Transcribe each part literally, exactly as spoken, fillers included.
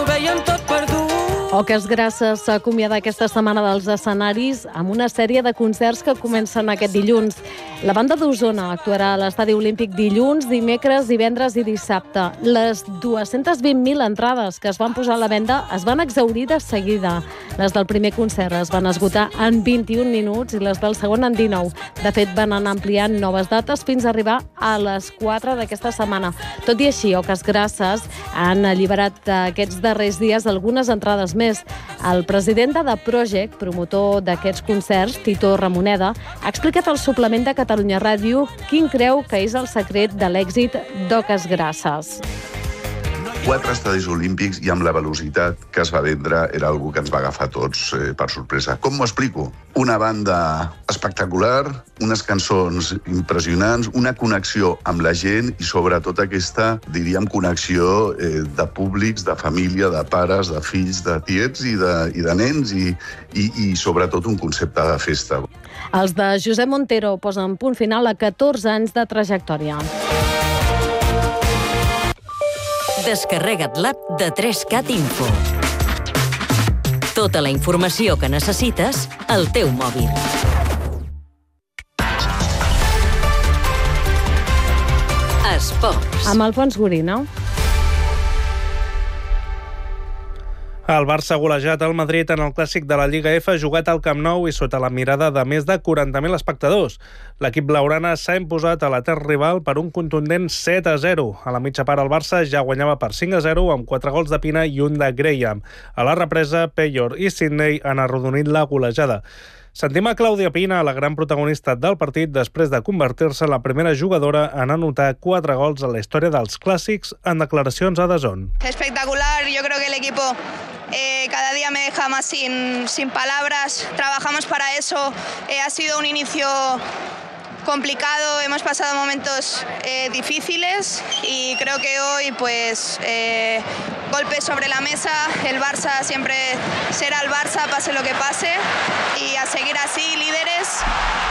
Oques Grasses s'acomiada aquesta setmana dels escenaris amb una sèrie de concerts que comencen aquest dilluns. La banda d'Osona actuarà a l'Estadi Olímpic dilluns, dimecres, divendres i dissabte. Les dues-centes vint mil entrades que es van posar a la venda es van exhaurir de seguida. Les del primer concert es van esgotar en vint-i-un minuts i les del segon en dinou. De fet, van anar ampliant noves dates fins a arribar a les quatre d'aquesta setmana. Tot i així, Oques Grasses han alliberat aquests darrers dies algunes entrades més. El president de The Project, promotor d'aquests concerts, Tito Ramoneda, ha explicat al suplement de Catalunya Ràdio quin creu que és el secret de l'èxit d'Oques Grasses. Quatre estadis olímpics i amb la velocitat que es va vendre era algo que ens va agafar tots eh, per sorpresa. Com m'ho explico? Una banda espectacular, unes cançons impressionants, una connexió amb la gent i sobretot aquesta, diríem, connexió eh, de públics, de família, de pares, de fills, de tiets i de, i de nens i, i, i sobretot un concepte de festa. Els de Josep Montero posen punt final a catorze anys de trajectòria. Descarrega't l'app de tres cat Info. Tota la informació que necessites al teu mòbil. Esports. Amb Alfons Gorina. El Barça ha golejat el Madrid en el clàssic de la Lliga F jugat al Camp Nou i sota la mirada de més de quaranta mil espectadors. L'equip blaugrana s'ha imposat a l'etern rival per un contundent set a zero. A la mitja part el Barça ja guanyava per cinc a zero amb quatre gols de Pina i un de Graham. A la represa, Peyor i Sidney han arrodonit la golejada. Sentim a Clàudia Pina, la gran protagonista del partit, després de convertir-se en la primera jugadora en anotar quatre gols a la història dels clàssics en declaracions a D A Z N. Espectacular, yo creo que el equipo eh, cada día me deja más sin, sin palabras. Trabajamos para eso, eh, ha sido un inicio complicado, hemos pasado momentos eh, difíciles y creo que hoy pues eh, golpes sobre la mesa, el Barça siempre será el Barça pase lo que pase y a seguir así líderes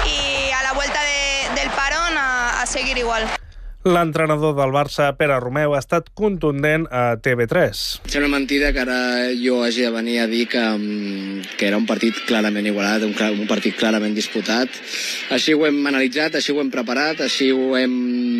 y a la vuelta de, del parón a, a seguir igual. L'entrenador del Barça, Pere Romeu, ha estat contundent a T V tres. És una mentida que ara jo hagi de venir a dir que, que era un partit clarament igualat, un, un partit clarament disputat. Així ho hem analitzat, així ho hem preparat, així ho hem,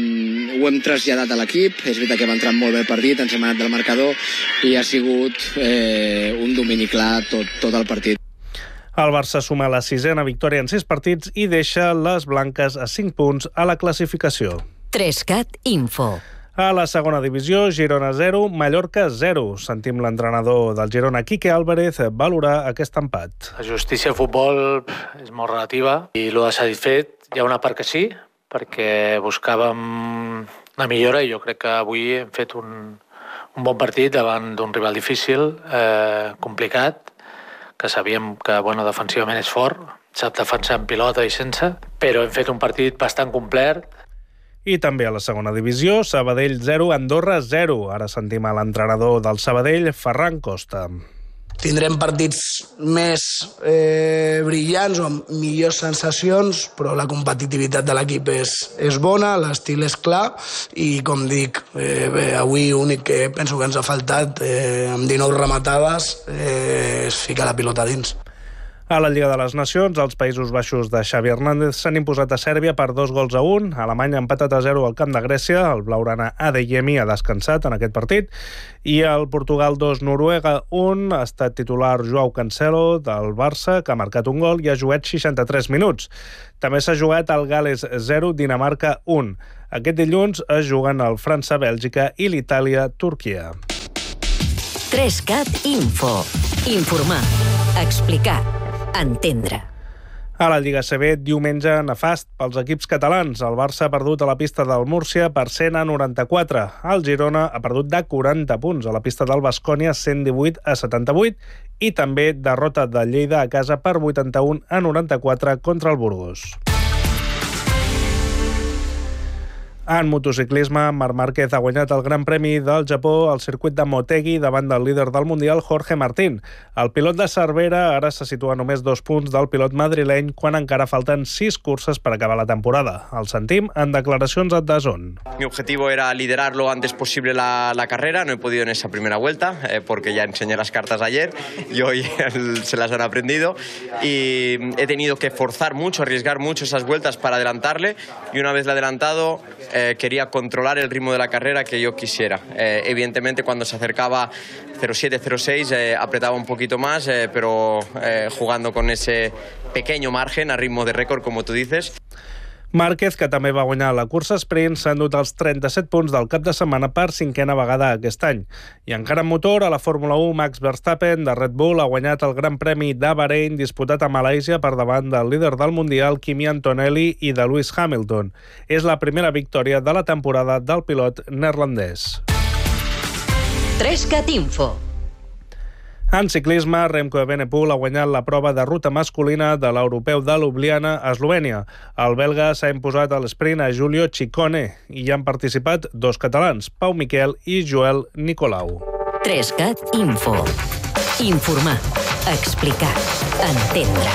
ho hem traslladat a l'equip. És veritat que hem entrat molt bé el partit, ens hem anat del marcador i ha sigut eh, un domini clar tot, tot el partit. El Barça suma la sisena victòria en sis partits i deixa les blanques a cinc punts a la classificació. tres cat Info. A la segona divisió, Girona zero, Mallorca zero. Sentim l'entrenador del Girona, Quique Álvarez, valorar aquest empat. La justícia al futbol és molt relativa i el de satisfet hi ha una part que sí, perquè buscàvem una millora i jo crec que avui hem fet un, un bon partit davant d'un rival difícil, eh, complicat, que sabíem que bueno, defensivament és fort, sap defensar en pilota i sense, però hem fet un partit bastant complet. I també a la segona divisió, Sabadell zero, Andorra zero. Ara sentim a l'entrenador del Sabadell, Ferran Costa. Tindrem partits més eh, brillants o amb millors sensacions, però la competitivitat de l'equip és, és bona, l'estil és clar i, com dic, eh, bé, avui l'únic que penso que ens ha faltat eh, amb dinou rematades eh, és ficar la pilota dins. A la Lliga de les Nacions, els Països Baixos de Xavi Hernández s'han imposat a Sèrbia per dos gols a un. Alemanya ha empatat a zero al camp de Grècia. El blaugrana Adeyemi ha descansat en aquest partit. I el Portugal dos, Noruega un. Ha estat titular Joao Cancelo del Barça, que ha marcat un gol i ha jugat seixanta-tres minuts. També s'ha jugat el Gales zero, Dinamarca un. Aquest dilluns es juguen el França-Bèlgica i l'Itàlia-Turquia. tres cat Info. Informar. Explicar. Entendre. A la Lliga C B, diumenge nefast pels equips catalans. El Barça ha perdut a la pista del Múrcia per cent a noranta-quatre. El Girona ha perdut de quaranta punts a la pista del Baskonia, cent divuit a setanta-vuit, i també derrota de Lleida a casa per vuitanta-un a noranta-quatre contra el Burgos. En motociclisme, Marc Márquez ha guanyat el Gran Premi del Japó al circuit de Motegi davant del líder del Mundial, Jorge Martín. El pilot de Cervera ara se situa a només dos punts del pilot madrileny quan encara falten sis curses per acabar la temporada. El sentim en declaracions a D A Z N. Mi objetivo era liderar lo antes posible la, la carrera. No he podido en esa primera vuelta eh, porque ya enseñé las cartas ayer y hoy se las han aprendido. Y he tenido que forzar mucho, arriesgar mucho esas vueltas para adelantarle y una vez le adelantado eh, quería controlar el ritmo de la carrera que yo quisiera. Eh, evidentemente cuando se acercaba cero siete cero seis eh, apretaba un poquito más, eh, pero eh, jugando con ese pequeño margen a ritmo de récord, como tú dices. Márquez, que també va guanyar la cursa sprint, s'ha endut els trenta-set punts del cap de setmana per cinquena vegada aquest any. I encara en motor, a la Fórmula u, Max Verstappen, de Red Bull, ha guanyat el Gran Premi de Bahrein disputat a Malàisia per davant del líder del Mundial, Kimi Antonelli, i de Lewis Hamilton. És la primera victòria de la temporada del pilot neerlandès. Trescat Info. En ciclisme, Remco Evenepoel ha guanyat la prova de ruta masculina de l'europeu de Ljubljana a Eslovènia. El belga s'ha imposat a l'esprint a Giulio Ciccone i hi han participat dos catalans, Pau Miquel i Joel Nicolau. Trescat Info. Informar, explicar, entendre.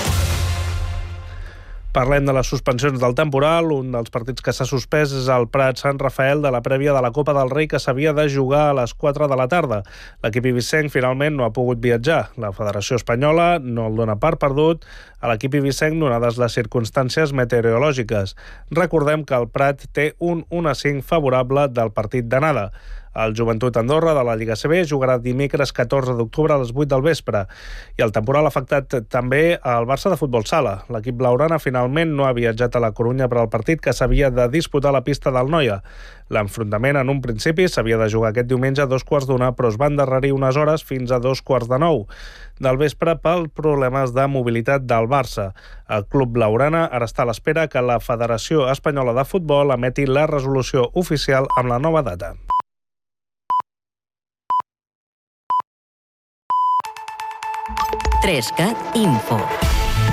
Parlem de les suspensions del temporal. Un dels partits que s'ha suspès és el Prat Sant Rafael de la prèvia de la Copa del Rei, que s'havia de jugar a les quatre de la tarda. L'equip ibicenc finalment no ha pogut viatjar. La Federació Espanyola no el dona per perdut a l'equip ibicenc donades les circumstàncies meteorològiques. Recordem que el Prat té un un a cinc favorable del partit d'anada. El Joventut Andorra de la Lliga C B jugarà dimecres catorze d'octubre a les vuit del vespre. I el temporal ha afectat també al Barça de futbol sala. L'equip blaugrana finalment no ha viatjat a la Corunya per al partit que s'havia de disputar a la pista del Noia. L'enfrontament en un principi s'havia de jugar aquest diumenge a dos quarts d'una, però es va endarrerir unes hores fins a dos quarts de nou del vespre pels problemes de mobilitat del Barça. El club blaugrana ara està a l'espera que la Federació Espanyola de Futbol emeti la resolució oficial amb la nova data. Trescat Info.